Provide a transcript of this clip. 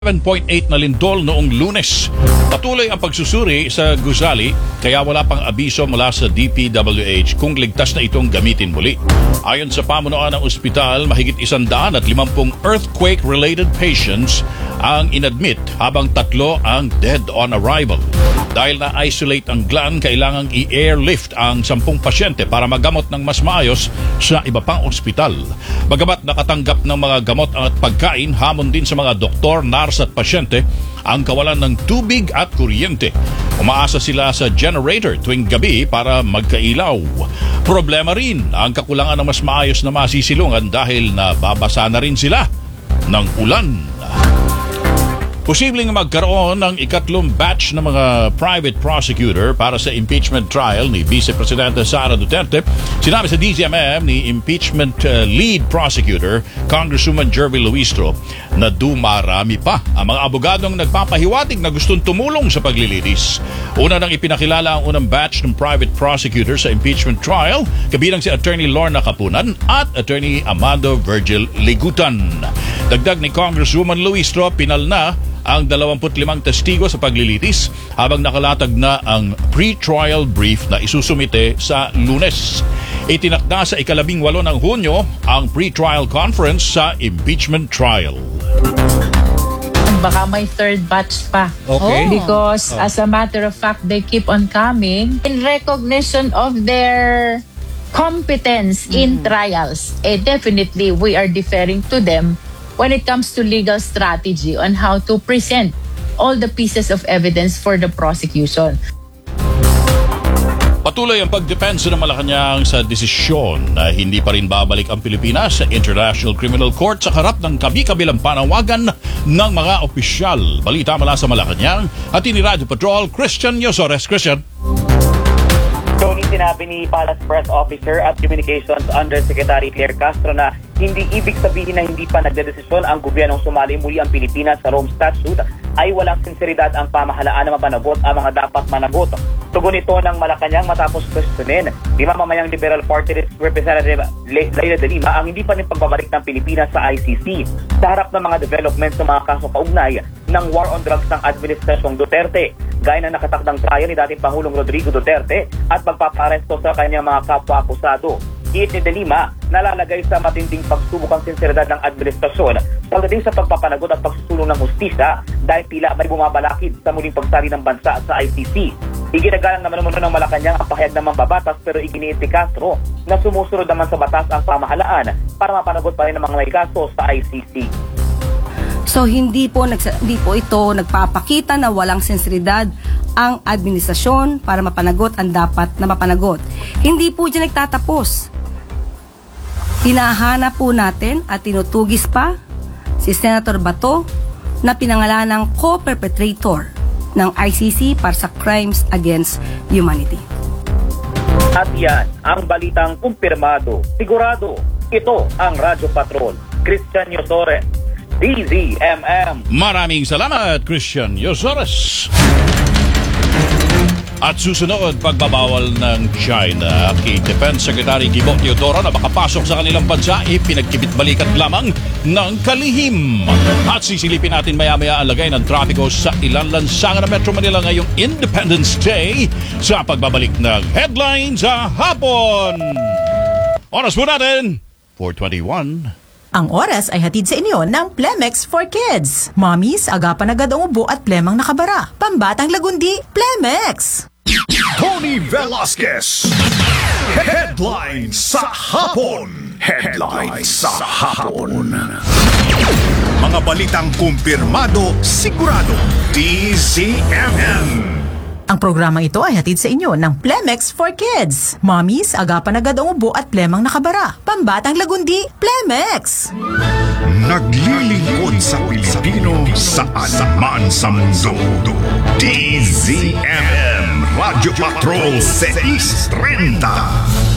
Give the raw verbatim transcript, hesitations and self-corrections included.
seven point eight na lindol noong Lunes. Patuloy ang pagsusuri sa gusali kaya wala pang abiso mula sa D P W H kung ligtas na itong gamitin muli. Ayon sa pamunuan ng ospital, mahigit isandaan at limampung earthquake-related patients ang inadmit habang tatlo ang dead on arrival. Dahil na-isolate ang gland, kailangang i-airlift ang sampung pasyente para magamot ng mas maayos sa iba pang ospital. Bagamat nakatanggap ng mga gamot at pagkain, hamon din sa mga doktor, nurse at pasyente ang kawalan ng tubig at kuryente. Umaasa sila sa generator tuwing gabi para magkailaw. Problema rin ang kakulangan ng mas maayos na masisilungan dahil nababasa na rin sila ng ulan. Posibleng magkaroon ng ikatlong batch ng mga private prosecutor para sa impeachment trial ni Vice Presidente Sara Duterte. Sinabi sa D Z M M ni impeachment uh, lead prosecutor Congresswoman Jervy Luistro na dumarami pa ang mga abogadong nagpapahiwatig na gustong tumulong sa paglilitis. Una nang ipinakilala ang unang batch ng private prosecutor sa impeachment trial, kabilang si Attorney Lorna Capunan at Attorney Amado Virgil Ligutan. Dagdag ni Congresswoman Luistro, pinal na ang dalawampu't limang testigo sa paglilitis habang nakalatag na ang pre-trial brief na isusumite sa Lunes. Itinakda sa ikalabing walo ng Hunyo ang pre-trial conference sa impeachment trial. Baka may third batch pa. Okay. Because Oh. as a matter of fact, they keep on coming in recognition of their competence in trials. Eh, definitely, we are deferring to them when it comes to legal strategy on how to present all the pieces of evidence for the prosecution. Patuloy ang pagdepensa ng Malacanang sa desisyon na hindi pa rin babalik ang Pilipinas sa International Criminal Court sa harap ng kabi-kabilang panawagan ng mga opisyal. Balita mula sa Malacanang at ni Radyo Patrol, Christian Yosores. Christian. Tony, sinabi ni Palace Press Officer at Communications Undersecretary Claire Castro na hindi ibig sabihin na hindi pa nagdedesisyon ang gobyernong sumali muli ang Pilipinas sa Rome Statute ay walang sinseridad ang pamahalaan na mapanagot ang mga dapat managot. Tugon ito ng Malacanang matapos questionin di mamamayang Liberal Party Representative Leila de Lima ang hindi pa rin pagbabalik ng Pilipinas sa I C C sa harap ng mga developments sa mga kaso kaugnay ng war on drugs ng Administrasyong Duterte, gaya ng nakatakdang trial ni dating Pangulong Rodrigo Duterte at pagpaparesto sa kanyang mga kapwa-akusado. Iit ni De Lima, nalalagay sa matinding pagsubok ang sinseridad ng administrasyon pagdating sa pagpapanagot at pagsusulong ng hustisya dahil tila may bumabalakid sa muling pagsali ng bansa sa I C C. Iginagalang naman naman ng Malacanang ang pahayag ng mambabatas pero iginiit ni Castro na sumusunod naman sa batas ang pamahalaan para mapanagot pa rin ang mga may kaso sa I C C. So hindi po nagsa- hindi po ito nagpapakita na walang sinseridad ang administrasyon para mapanagot ang dapat na mapanagot. Hindi po diyan nagtatapos. Hinahanap po natin at tinutugis pa si Senator Bato na pinangalan ng co-perpetrator ng I C C para sa crimes against humanity. At yan ang balitang kumpirmado. Sigurado, ito ang Radyo Patrol. Christian Yosores, D Z M M. Maraming salamat, Christian Yosores. At susunod, pagbabawal ng China kay Defense Secretary Gibo Teodoro na makapasok sa kanilang bansa, ipinagkibit-balikat lamang ng kalihim. At sisilipin natin maya-maya ang lagay ng trapiko sa ilang lansangan ng Metro Manila ngayong Independence Day sa pagbabalik ng Headlines sa hapon. Oras po natin, four twenty-one. Ang oras ay hatid sa inyo ng Plemex for Kids. Mommies, agapan agad ang ubo at plemang nakabara. Pambatang lagundi, Plemex! Tony Velasquez. Headlines sa hapon. Headlines sa hapon. Mga balitang kumpirmado, sigurado. D Z M M. Ang programa ito ay hatid sa inyo ng Plemex for Kids. Mommies, agapan agad ang ubo at plemang nakabara. Pambatang lagundi, Plemex! Naglilingkod sa Pilipino saan man sa mundo. D Z M M Radio Patrol six thirty.